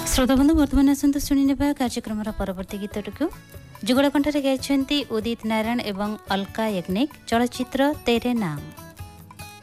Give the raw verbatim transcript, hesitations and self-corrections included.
श्रोता बंधु वर्तमान आसतु शुणी कार्यक्रम परवर्ती गीतटू जुगल कंठरे गाइछन्ती उदित नारायण एवं अलका याग्निक चलचित्र तेरे नाम।